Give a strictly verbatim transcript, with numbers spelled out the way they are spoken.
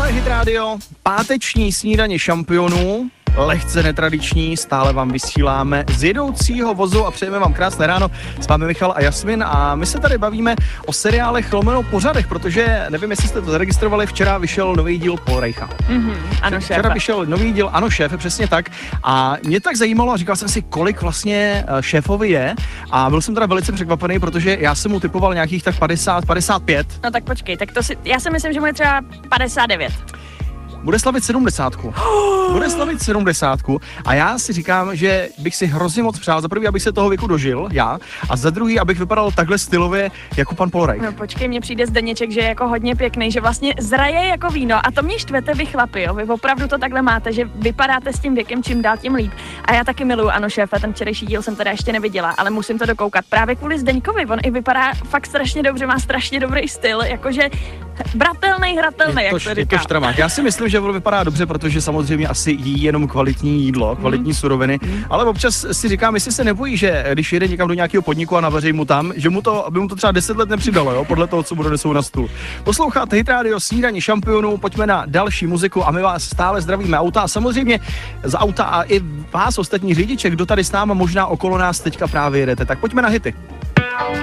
Tohle je Hit Radio, páteční snídaně šampionů, lehce netradiční, stále vám vysíláme z jedoucího vozu a přejeme vám krásné ráno. S vámi Michal a Jasmin a my se tady bavíme o seriálech lomeno pořadech, protože nevím, jestli jste to zaregistrovali, včera vyšel nový díl Paul Reicha. Mm-hmm, ano, šéfe. Včera vyšel nový díl Ano, šéfe, přesně tak. A mě tak zajímalo a říkal jsem si, kolik vlastně šéfovi je a byl jsem teda velice překvapený, protože já jsem mu typoval nějakých tak padesát, padesát pět. No tak počkej, tak to si, já si myslím, že mu je třeba padesát devět. Bude slavit sedmdesátku. Bude slavit sedmdesátku a já si říkám, že bych si hrozně moc přál, za prvý, abych se toho věku dožil, já, a za druhý, abych vypadal takhle stylově jako pan Paul Reich. No počkej, mně přijde Zdeněček, že je jako hodně pěkný, že vlastně zraje jako víno a to mě štvete vy chlapi, jo, vy opravdu to takhle máte, že vypadáte s tím věkem čím dál tím líp. A já taky miluju Ano, šéfe, ten včerejší díl jsem teda ještě neviděla, ale musím to dokoukat právě kvůli Zdeňkovi, on i vypadá fakt strašně dobře, má strašně dobrý styl, jakože bratelnej, hratelnej, jak to říká. Je to štramák. Já si myslím, že on vypadá dobře, protože samozřejmě asi jí jenom kvalitní jídlo, kvalitní mm. suroviny, mm. ale občas si říkám, jestli se nebojí, že když jede někam do nějakého podniku a navaří mu tam, že mu to, aby mu to třeba deset let nepřidalo, jo, podle toho, co mu donesou na stůl. Posloucháte Hit Radio, snídaní šampionů, pojďme na další muziku a my vás stále zdravíme auta a samozřejmě z auta a i vás ostatní řidiče, kdo tady s náma možná okolo nás teďka právě jedete, tak pojďme na hity.